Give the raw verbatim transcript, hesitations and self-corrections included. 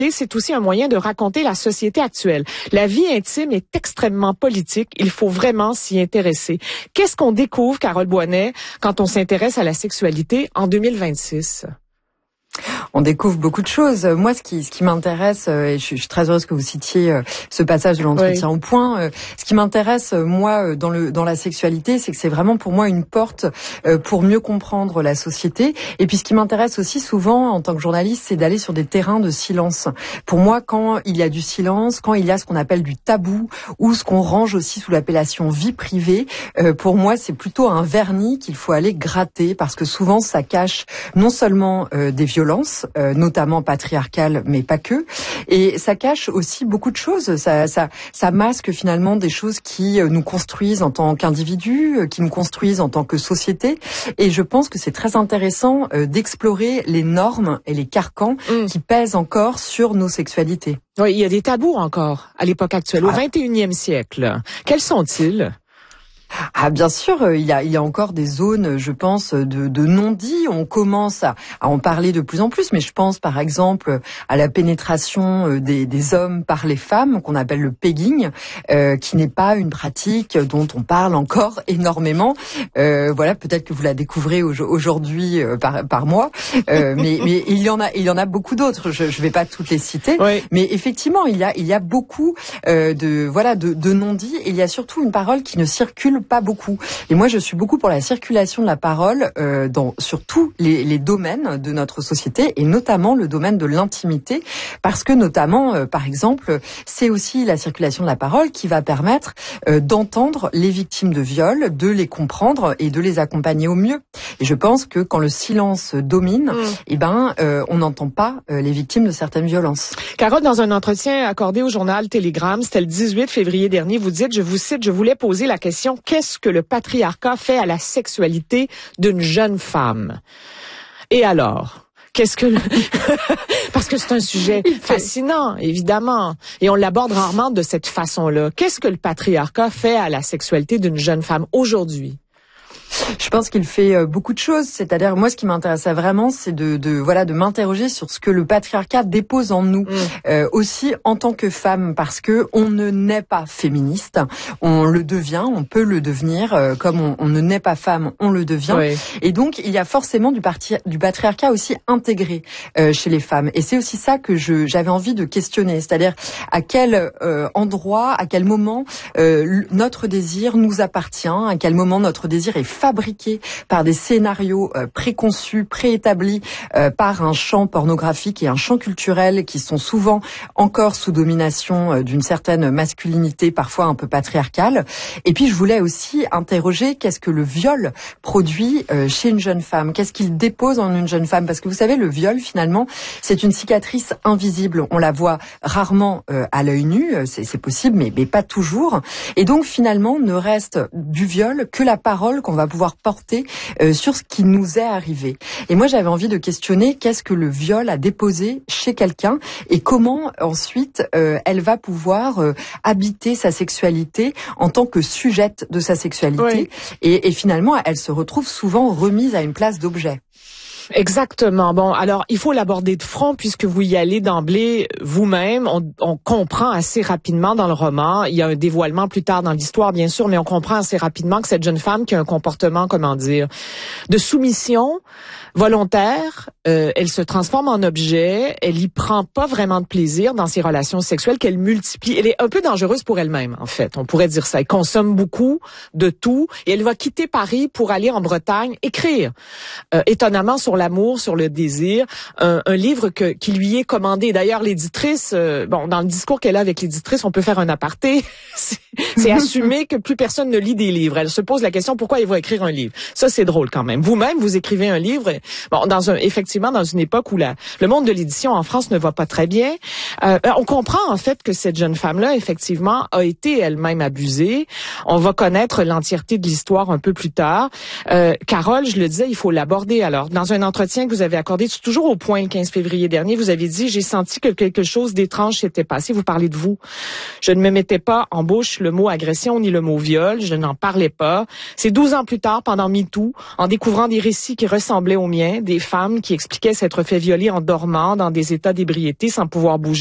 c'est aussi un moyen de raconter la société actuelle. La vie intime est extrêmement politique. Il faut vraiment s'y intéresser. Qu'est-ce qu'on découvre, Carole Boinet, quand on s'intéresse à la sexualité en deux mille vingt-six? On découvre beaucoup de choses. Moi, ce qui, ce qui m'intéresse, et je suis, je suis très heureuse que vous citiez ce passage de l'entretien oui. au point, ce qui m'intéresse, moi, dans le dans la sexualité, c'est que c'est vraiment pour moi une porte pour mieux comprendre la société. Et puis, ce qui m'intéresse aussi souvent, en tant que journaliste, c'est d'aller sur des terrains de silence. Pour moi, quand il y a du silence, quand il y a ce qu'on appelle du tabou, ou ce qu'on range aussi sous l'appellation vie privée, pour moi, c'est plutôt un vernis qu'il faut aller gratter, parce que souvent, ça cache non seulement des violences, Violence, euh, notamment patriarcale, mais pas que. Et ça cache aussi beaucoup de choses. Ça, ça, ça masque finalement des choses qui euh, nous construisent en tant qu'individus, euh, qui nous construisent en tant que société. Et je pense que c'est très intéressant euh, d'explorer les normes et les carcans mmh. qui pèsent encore sur nos sexualités. Oui, il y a des tabous encore à l'époque actuelle, au vingt et unième siècle. Quels sont-ils? Ah, bien sûr, il y a, il y a encore des zones, je pense, de, de non-dits. On commence à, à en parler de plus en plus, mais je pense par exemple à la pénétration des, des hommes par les femmes, qu'on appelle le pegging, euh, qui n'est pas une pratique dont on parle encore énormément. Euh, voilà, peut-être que vous la découvrez aujourd'hui euh, par, par moi, euh, mais, mais il y en a, il y en a beaucoup d'autres. Je ne vais pas toutes les citer, oui. mais effectivement, il y a, il y a beaucoup euh, de, voilà, de, de non-dits, et il y a surtout une parole qui ne circule pas beaucoup. Et moi, je suis beaucoup pour la circulation de la parole euh, dans sur tous les, les domaines de notre société, et notamment le domaine de l'intimité, parce que notamment, euh, par exemple, c'est aussi la circulation de la parole qui va permettre euh, d'entendre les victimes de viol, de les comprendre et de les accompagner au mieux. Et je pense que quand le silence domine, mmh. eh ben, euh, on n'entend pas euh, les victimes de certaines violences. Carole, dans un entretien accordé au journal Télégramme, c'était le dix-huit février dernier, vous dites, je vous cite, je voulais poser la question, qu'est-ce que le patriarcat fait à la sexualité d'une jeune femme? Et alors? Qu'est-ce que le... Parce que c'est un sujet fascinant, évidemment, et on l'aborde rarement de cette façon-là. Qu'est-ce que le patriarcat fait à la sexualité d'une jeune femme aujourd'hui? Je pense qu'il fait beaucoup de choses. C'est-à-dire, moi, ce qui m'intéressait vraiment, c'est de, de, voilà, de m'interroger sur ce que le patriarcat dépose en nous, mmh. euh, aussi en tant que femme, parce que on ne naît pas féministe, on le devient, on peut le devenir, euh, comme on, on ne naît pas femme, on le devient. Oui. Et donc, il y a forcément du, parti, du patriarcat aussi intégré euh, chez les femmes. Et c'est aussi ça que je, j'avais envie de questionner. C'est-à-dire, à quel euh, endroit, à quel moment euh, notre désir nous appartient, à quel moment notre désir est fabriqué par des scénarios euh, préconçus, préétablis euh, par un champ pornographique et un champ culturel qui sont souvent encore sous domination euh, d'une certaine masculinité, parfois un peu patriarcale. Et puis je voulais aussi interroger qu'est-ce que le viol produit euh, chez une jeune femme, qu'est-ce qu'il dépose en une jeune femme, parce que vous savez, le viol finalement, c'est une cicatrice invisible, on la voit rarement euh, à l'œil nu, c'est, c'est possible, mais, mais pas toujours. Et donc finalement, ne reste du viol que la parole qu'on va pouvoir porter euh, sur ce qui nous est arrivé. Et moi, j'avais envie de questionner qu'est-ce que le viol a déposé chez quelqu'un et comment ensuite euh, elle va pouvoir euh, habiter sa sexualité en tant que sujette de sa sexualité. Oui. Et, et finalement, elle se retrouve souvent remise à une place d'objet. Exactement. Bon, alors, il faut l'aborder de front puisque vous y allez d'emblée vous-même. On, on comprend assez rapidement dans le roman. Il y a un dévoilement plus tard dans l'histoire, bien sûr, mais on comprend assez rapidement que cette jeune femme qui a un comportement, comment dire, de soumission volontaire, euh, elle se transforme en objet, elle y prend pas vraiment de plaisir dans ses relations sexuelles qu'elle multiplie. Elle est un peu dangereuse pour elle-même, en fait. On pourrait dire ça. Elle consomme beaucoup de tout et elle va quitter Paris pour aller en Bretagne écrire, euh, étonnamment sur l'amour, sur le désir, un, un livre que, qui lui est commandé. D'ailleurs, l'éditrice, euh, bon, dans le discours qu'elle a avec l'éditrice, on peut faire un aparté. c'est, c'est assumer que plus personne ne lit des livres. Elle se pose la question pourquoi il va écrire un livre. Ça, c'est drôle quand même. Vous-même, vous écrivez un livre. Bon, dans un, effectivement, dans une époque où la, le monde de l'édition en France ne va pas très bien, euh, on comprend en fait que cette jeune femme-là, effectivement, a été elle-même abusée. On va connaître l'entièreté de l'histoire un peu plus tard. Euh, Carole, je le disais, il faut l'aborder. Alors, dans un entretien que vous avez accordé, c'est toujours au Point le quinze février dernier, vous avez dit « J'ai senti que quelque chose d'étrange s'était passé. » Vous parlez de vous. « Je ne me mettais pas en bouche le mot agression ni le mot viol. Je n'en parlais pas. C'est douze ans plus tard, pendant MeToo, en découvrant des récits qui ressemblaient aux miens, des femmes qui expliquaient s'être fait violer en dormant dans des états d'ébriété sans pouvoir bouger.